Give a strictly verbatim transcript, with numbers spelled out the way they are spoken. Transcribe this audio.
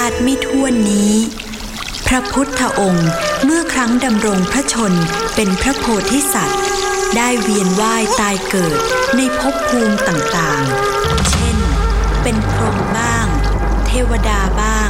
าติไม่ถ้วนนี้พระพุทธองค์เมื่อครั้งดำรงพระชนเป็นพระโพธิสัตว์ได้เวียนว่ายตายเกิดในภพภูมิต่างๆเช่นเป็นพรหมบ้างเทวดาบ้าง